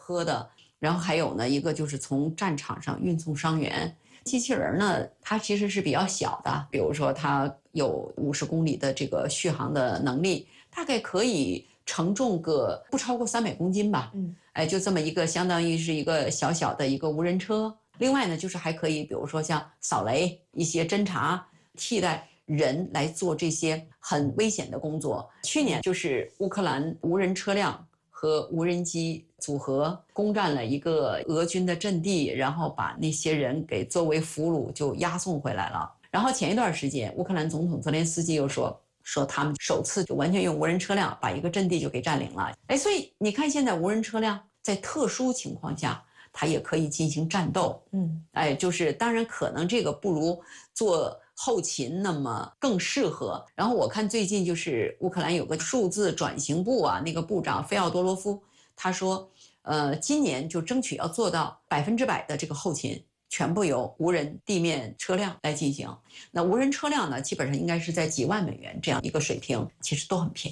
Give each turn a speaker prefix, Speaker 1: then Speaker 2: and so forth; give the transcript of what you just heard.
Speaker 1: 喝的，然后还有呢一个就是从战场上运送伤员。机器人呢，它其实是比较小的，比如说它有50公里的这个续航的能力，大概可以承重个不超过300公斤吧。就这么一个，相当于是一个小小的一个无人车。另外呢，就是还可以，比如说像扫雷、一些侦察，替代人来做这些很危险的工作。去年就是乌克兰无人车辆和无人机组合攻占了一个俄军的阵地，然后把那些人给作为俘虏就押送回来了。然后前一段时间，乌克兰总统泽连斯基又说他们首次就完全用无人车辆把一个阵地就给占领了。所以你看现在无人车辆在特殊情况下它也可以进行战斗。就是当然可能这个不如做后勤那么更适合。然后我看最近就是乌克兰有个数字转型部啊，那个部长费奥多罗夫他说今年就争取要做到100%的这个后勤全部由无人地面车辆来进行。那无人车辆呢，基本上应该是在几万美元这样一个水平，其实都很便宜。